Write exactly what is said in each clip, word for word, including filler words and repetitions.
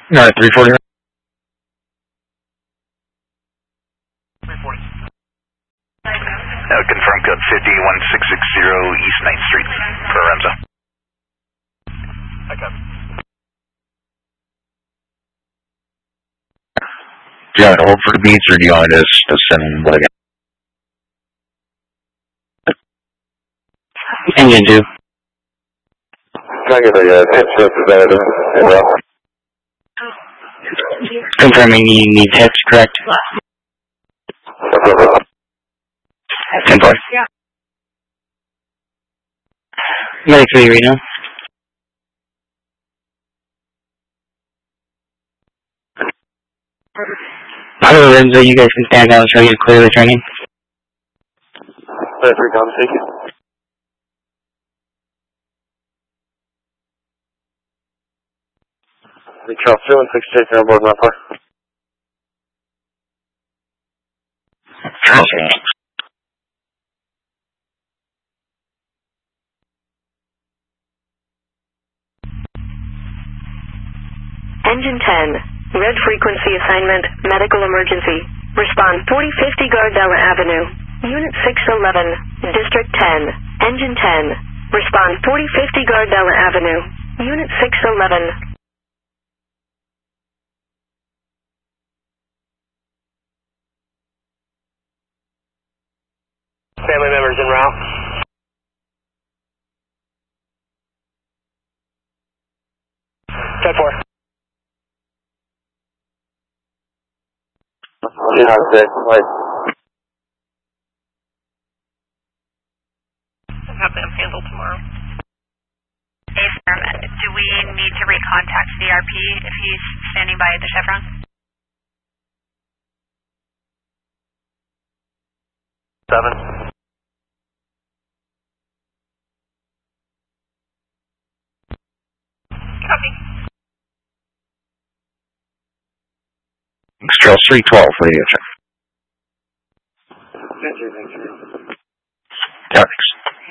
Alright, three forty. three forty. Uh, confirm code fifty one six six zero East ninth Street for Renzo. Okay. Do you want me to hold for the beats, or do you want me to just, just send what I got? Engine two. Can I get a uh, tips representative? Yeah. Confirming you need tips, correct? ten four. Yeah. Medic three, Reno. Hello, Renzo, you guys can stand down so you clear the training. Medic three, conversation. Charles two and six chasing on board my car. Okay. Engine ten, red frequency assignment, medical emergency. Respond forty fifty Gardella Avenue, Unit six eleven, District ten. Engine ten, respond forty fifty Gardella Avenue, Unit six eleven. Family members en route. ten four. Yeah, six, like. Have them handled tomorrow. Hey, Sam, do we need to recontact C R P if he's standing by the Chevron? Seven. Copy. Trails three twelve, radio check. Thank you, thank you. Yeah, thanks.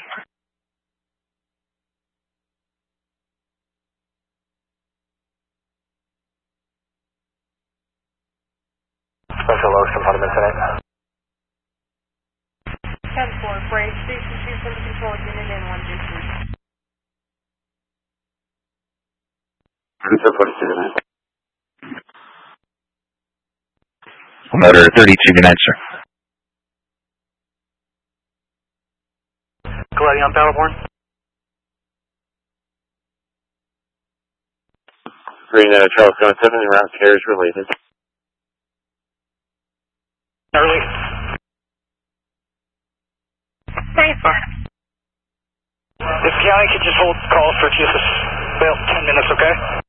Special Ocean Parliament tonight. ten four, Brave Station two for the control unit in one distance. Cruiser forty-two tonight. Motor thirty-two, good night, sir. Colliding on Paddleborn. Green uh, Charles going seven, route carriers related. Early. Thanks, sir. If county could just hold calls for just about ten minutes, okay?